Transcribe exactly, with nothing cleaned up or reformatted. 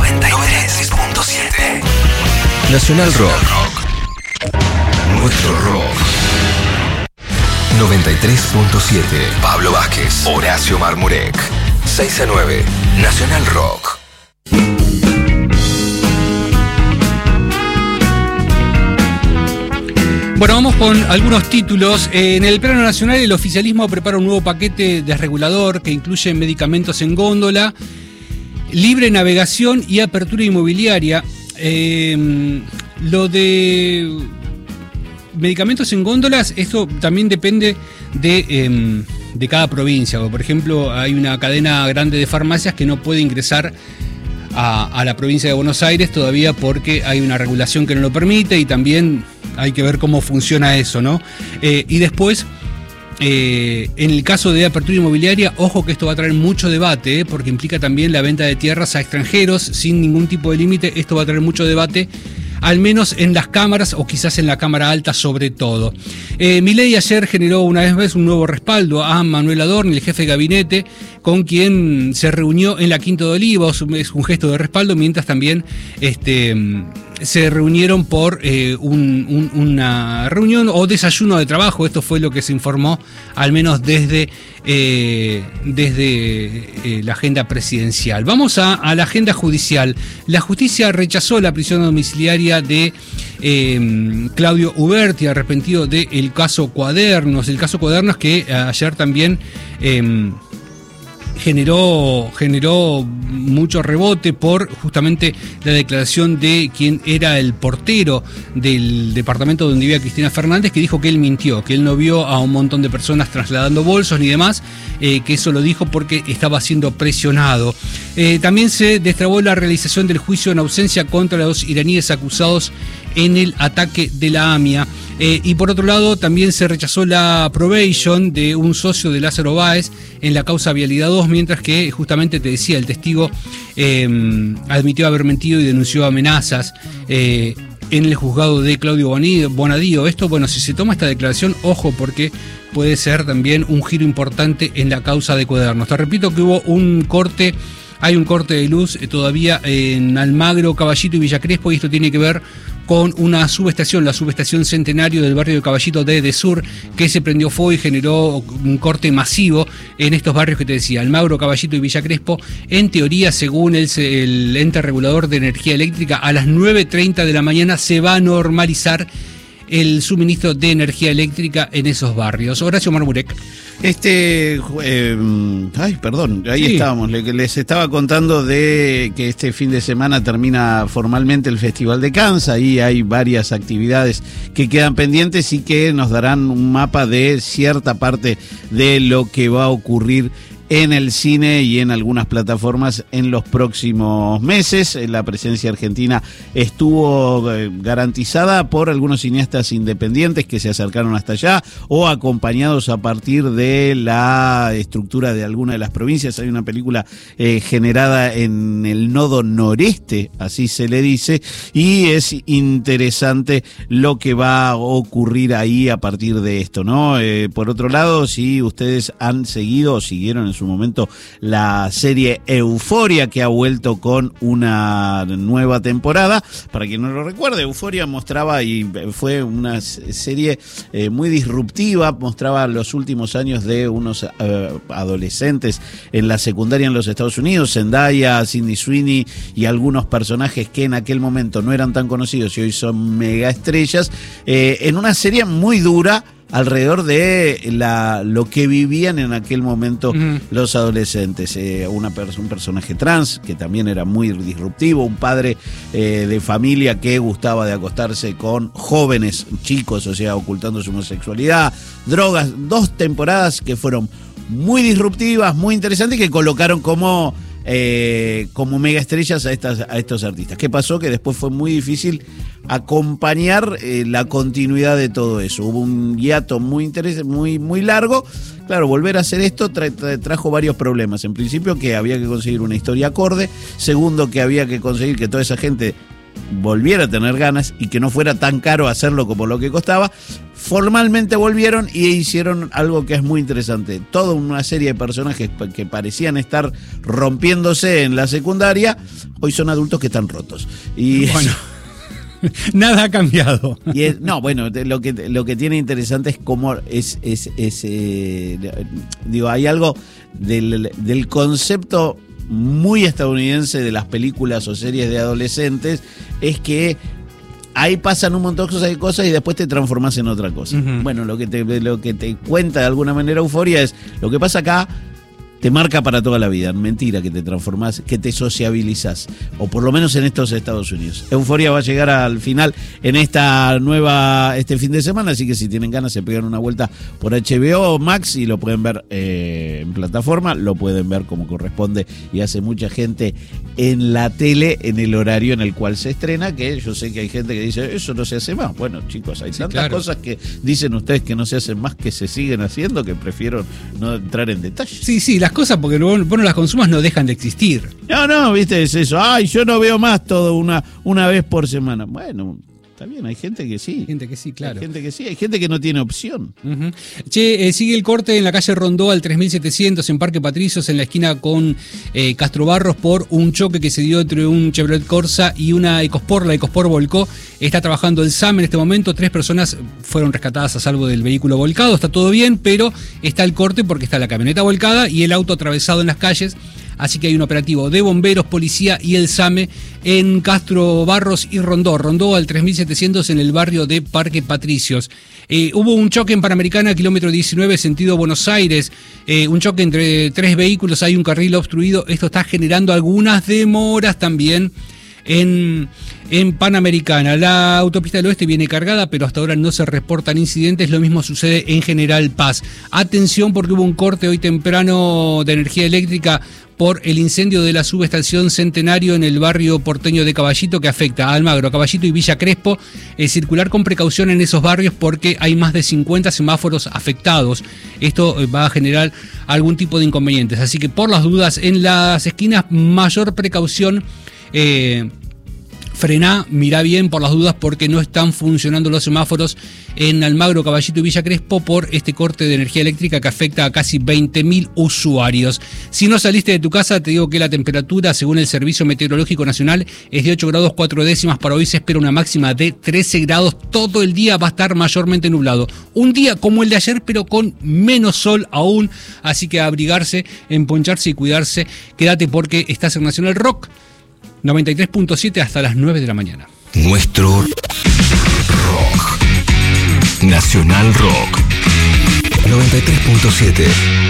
noventa y tres punto siete. Nacional Rock. Nuestro rock. noventa y tres punto siete. Pablo Vázquez, Horacio Marmurek. seis a nueve. Nacional Rock. Bueno, vamos con algunos títulos. En el plano nacional, el oficialismo prepara un nuevo paquete desregulador que incluye medicamentos en góndola, libre navegación y apertura inmobiliaria. Eh, lo de medicamentos en góndolas, esto también depende de, eh, de cada provincia. Por ejemplo, hay una cadena grande de farmacias que no puede ingresar a, a la provincia de Buenos Aires todavía porque hay una regulación que no lo permite, y también hay que ver cómo funciona eso, ¿no? Eh, y después, eh, en el caso de apertura inmobiliaria, ojo que esto va a traer mucho debate, ¿eh? Porque implica también la venta de tierras a extranjeros sin ningún tipo de límite. Esto va a traer mucho debate, al menos en las cámaras, o quizás en la Cámara Alta sobre todo. Eh, Milei ayer generó una vez más un nuevo respaldo a Manuel Adorni, el jefe de gabinete, con quien se reunió en la Quinta de Olivos. Es un gesto de respaldo, mientras también este, se reunieron por eh, un, un, una reunión o desayuno de trabajo. Esto fue lo que se informó, al menos desde, eh, desde eh, la agenda presidencial. Vamos a, a la agenda judicial. La justicia rechazó la prisión domiciliaria de eh, Claudio Uberti, arrepentido del caso Cuadernos. El caso Cuadernos que ayer también Eh, Generó, generó mucho rebote por justamente la declaración de quien era el portero del departamento donde vivía Cristina Fernández, que dijo que él mintió, que él no vio a un montón de personas trasladando bolsos ni demás, eh, que eso lo dijo porque estaba siendo presionado. Eh, también se destrabó la realización del juicio en ausencia contra los iraníes acusados en el ataque de la AMIA. Eh, y por otro lado, también se rechazó la probation de un socio de Lázaro Báez en la causa Vialidad dos, mientras que justamente te decía, el testigo eh, admitió haber mentido y denunció amenazas eh, en el juzgado de Claudio Bonadío. Esto, bueno, si se toma esta declaración, ojo, porque puede ser también un giro importante en la causa de Cuadernos. Te repito que hubo un corte, hay un corte de luz eh, todavía en Almagro, Caballito y Villa Crespo, y esto tiene que ver con una subestación, la subestación Centenario del barrio de Caballito de Edesur, que se prendió fuego y generó un corte masivo en estos barrios que te decía, Almagro, Caballito y Villa Crespo. En teoría, según el, el ente regulador de energía eléctrica, a las nueve treinta de la mañana se va a normalizar el suministro de energía eléctrica en esos barrios. Horacio Marmurek. Este, eh, ay, perdón, ahí sí. estábamos. Les estaba contando de que este fin de semana termina formalmente el Festival de Cannes. Ahí hay varias actividades que quedan pendientes y que nos darán un mapa de cierta parte de lo que va a ocurrir en el cine y en algunas plataformas en los próximos meses. La presencia argentina estuvo garantizada por algunos cineastas independientes que se acercaron hasta allá o acompañados a partir de la estructura de alguna de las provincias. Hay una película eh, generada en el nodo noreste, así se le dice, y es interesante lo que va a ocurrir ahí a partir de esto, ¿no? Eh, por otro lado, si ustedes han seguido o siguieron en su momento la serie Euforia, que ha vuelto con una nueva temporada. Para quien no lo recuerde, Euforia mostraba, y fue una serie eh, muy disruptiva, mostraba los últimos años de unos eh, adolescentes en la secundaria en los Estados Unidos, Zendaya, Sydney Sweeney y algunos personajes que en aquel momento no eran tan conocidos y hoy son mega estrellas, eh, en una serie muy dura alrededor de la, lo que vivían en aquel momento uh-huh. los adolescentes. Eh, una pers- un personaje trans que también era muy disruptivo, un padre eh, de familia que gustaba de acostarse con jóvenes chicos, o sea, ocultando su homosexualidad, drogas, dos temporadas que fueron muy disruptivas, muy interesantes, que colocaron como Eh, como mega estrellas a, estas, a estos artistas. ¿Qué pasó? Que después fue muy difícil acompañar eh, la continuidad de todo eso. Hubo un hiato muy interes- muy, muy largo. Claro, volver a hacer esto tra- tra- trajo varios problemas. En principio, que había que conseguir una historia acorde. Segundo, que había que conseguir que toda esa gente volviera a tener ganas y que no fuera tan caro hacerlo como lo que costaba, formalmente volvieron y hicieron algo que es muy interesante. Toda una serie de personajes que parecían estar rompiéndose en la secundaria, hoy son adultos que están rotos. Y bueno, nada ha cambiado. Y es, no, bueno, lo que, lo que tiene interesante es cómo es, es, es eh, digo, hay algo del, del concepto muy estadounidense de las películas o series de adolescentes, es que ahí pasan un montón de cosas y después te transformas en otra cosa. Uh-huh. Bueno, lo que te, lo que te cuenta de alguna manera Euforia es lo que pasa acá. Te marca para toda la vida, mentira que te transformás, que te sociabilizás, o por lo menos en estos Estados Unidos. Euforia va a llegar al final en esta nueva, este fin de semana, así que si tienen ganas se pegan una vuelta por H B O Max y lo pueden ver eh, en plataforma, lo pueden ver como corresponde y hace mucha gente en la tele en el horario en el cual se estrena, que yo sé que hay gente que dice, eso no se hace más. Bueno, chicos, hay sí, tantas claro. cosas que dicen ustedes que no se hacen más, que se siguen haciendo, que prefiero no entrar en detalles. Sí, sí, las cosas porque vos no las consumas no dejan de existir. No, no, viste, es eso. Ay, yo no veo más todo una, una vez por semana. Bueno, está bien, hay gente que sí. Gente que sí, claro. Hay gente que sí, hay gente que no tiene opción. Uh-huh. Che, eh, sigue el corte en la calle Rondó al tres mil setecientos en Parque Patricios, en la esquina con eh, Castro Barros, por un choque que se dio entre un Chevrolet Corsa y una EcoSport. La EcoSport volcó. Está trabajando el S A M en este momento. Tres personas fueron rescatadas a salvo del vehículo volcado. Está todo bien, pero está el corte porque está la camioneta volcada y el auto atravesado en las calles. Así que hay un operativo de bomberos, policía y el S A M E en Castro Barros y Rondó. Rondó al tres mil setecientos en el barrio de Parque Patricios. Eh, hubo un choque en Panamericana, kilómetro diecinueve, sentido Buenos Aires. Eh, un choque entre tres vehículos, hay un carril obstruido. Esto está generando algunas demoras también en, en Panamericana. La autopista del oeste viene cargada, pero hasta ahora no se reportan incidentes. Lo mismo sucede en General Paz. Atención porque hubo un corte hoy temprano de energía eléctrica por el incendio de la subestación Centenario en el barrio porteño de Caballito, que afecta a Almagro, Caballito y Villa Crespo. Eh, circular con precaución en esos barrios porque hay más de cincuenta semáforos afectados. Esto eh, va a generar algún tipo de inconvenientes. Así que por las dudas, en las esquinas, mayor precaución. Eh, frená, mirá bien por las dudas porque no están funcionando los semáforos en Almagro, Caballito y Villa Crespo por este corte de energía eléctrica que afecta a casi veinte mil usuarios. Si no saliste de tu casa, te digo que la temperatura, según el Servicio Meteorológico Nacional, es de ocho grados cuatro décimas. Para hoy se espera una máxima de trece grados. Todo el día va a estar mayormente nublado. Un día como el de ayer, pero con menos sol aún. Así que a abrigarse, emponcharse y cuidarse. Quédate porque estás en Nacional Rock noventa y tres punto siete hasta las nueve de la mañana. Nuestro rock. Nacional Rock noventa y tres punto siete.